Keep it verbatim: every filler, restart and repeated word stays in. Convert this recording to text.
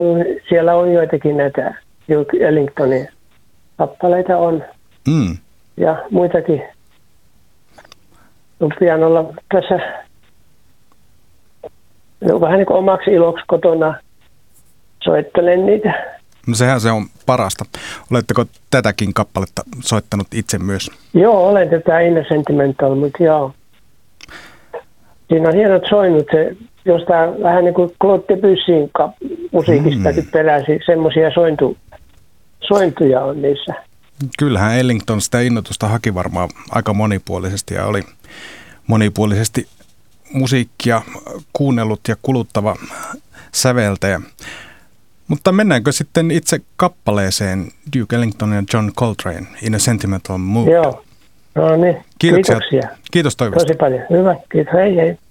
siellä on joitakin näitä Duke Ellingtonin kappaleita on. Mm. Ja muitakin. On pianolla tässä vähän niin kuin omaksi iloksi kotona soittelen niitä. No sehän se on parasta. Oletteko tätäkin kappaletta soittanut itse myös? Joo, olen tätä Inner Sentimental, mutta joo. Siinä on hienot soinnut. Se jostain vähän niin kuin Claude Debussyn musiikistakin mm. peräsi. Semmoisia sointu, sointuja on niissä. Kyllähän Ellington sitä innotusta haki varmaan aika monipuolisesti ja oli monipuolisesti musiikkia kuunnellut ja kuluttava säveltäjä. Mutta mennäänkö sitten itse kappaleeseen Duke Ellington ja John Coltrane in a Sentimental Mood? Joo, no niin. Kiitoksia. Kiitoksia. Kiitos Toivosta. Tosi paljon. Hyvä. Kiitos. Hei hei.